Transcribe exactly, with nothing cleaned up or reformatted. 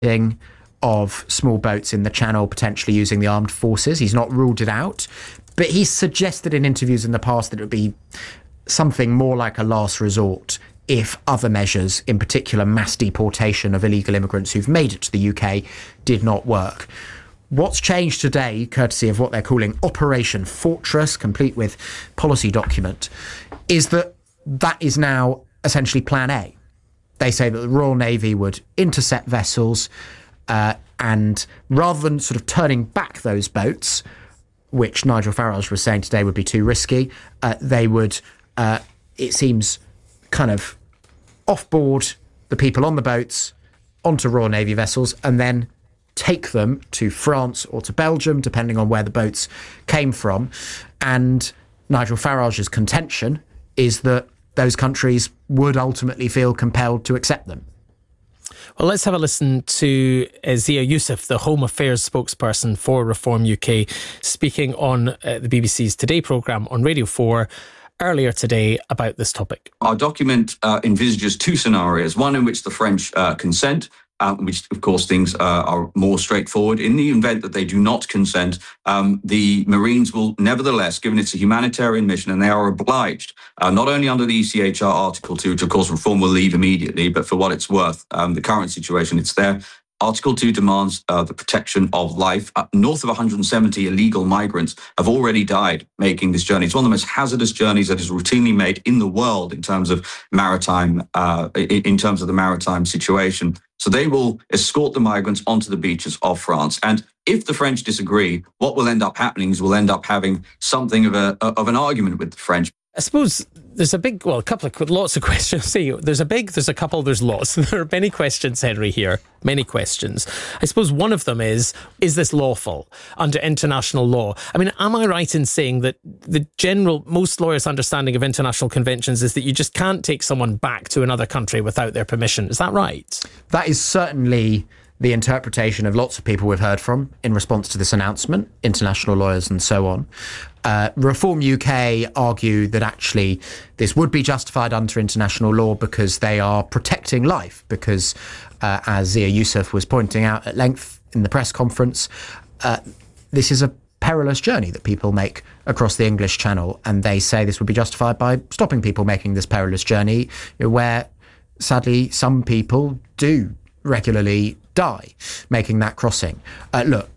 of small boats in the Channel potentially using the armed forces. He's not ruled it out, but he's suggested in interviews in the past that it would be something more like a last resort if other measures, in particular mass deportation of illegal immigrants who've made it to the U K, did not work. What's changed today, courtesy of what they're calling Operation Fortress, complete with policy document, is that that is now essentially Plan A. They say that the Royal Navy would intercept vessels uh, and rather than sort of turning back those boats, which Nigel Farage was saying today would be too risky, uh, they would, uh, it seems, kind of offboard the people on the boats onto Royal Navy vessels and then take them to France or to Belgium, depending on where the boats came from. And Nigel Farage's contention is that those countries would ultimately feel compelled to accept them. Well, let's have a listen to uh, Zia Youssef, the Home Affairs spokesperson for Reform U K, speaking on uh, the B B C's Today programme on Radio four earlier today about this topic. Our document uh, envisages two scenarios, one in which the French uh, consent, Uh, which, of course, things uh, are more straightforward. In the event that they do not consent, um, the Marines will nevertheless, given it's a humanitarian mission, and they are obliged, uh, not only under the E C H R Article two, which, of course, Reform will leave immediately, but for what it's worth, um, the current situation, it's there. Article two demands uh, the protection of life. Uh, north of one hundred seventy illegal migrants have already died making this journey. It's one of the most hazardous journeys that is routinely made in the world in terms of maritime, uh, in terms of the maritime situation. So they will escort the migrants onto the beaches of France. And if the French disagree, what will end up happening is we'll end up having something of a of an argument with the French. I suppose there's a big, well, a couple of, lots of questions. See, there's a big, there's a couple, there's lots. There are many questions, Henry, here. Many questions. I suppose one of them is, is this lawful under international law? I mean, am I right in saying that the general, most lawyers' understanding of international conventions is that you just can't take someone back to another country without their permission? Is that right? That is certainly the interpretation of lots of people we've heard from in response to this announcement, international lawyers and so on. Uh, Reform U K argue that actually this would be justified under international law because they are protecting life, because uh, as Zia Youssef was pointing out at length in the press conference, uh, this is a perilous journey that people make across the English Channel, and they say this would be justified by stopping people making this perilous journey, where sadly some people do regularly die making that crossing. Uh, look,